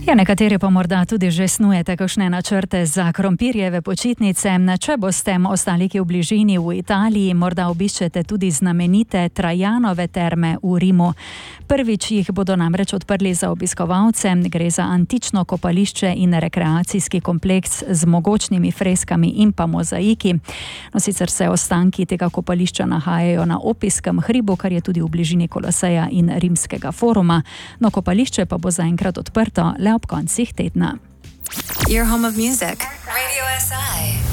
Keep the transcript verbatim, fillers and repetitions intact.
Ja, nekateri pa morda tudi že snujete kakšne načrte za krompirjeve počitnice. Če boste ostali kje v bližini v Italiji, morda obiščete tudi znamenite Trajanove terme v Rimu. Prvič jih bodo namreč odprli za obiskovalce. Gre za antično kopališče in rekreacijski kompleks z mogočnimi freskami in pa mozaiki. No, sicer se ostanki tega kopališča nahajajo na Opijskem hribu, kar je tudi v bližini Koloseja in Rimskega foruma. No, kopališče pa bo zaenkrat odprto le ob koncih tedna. Your home of music. Radio S I.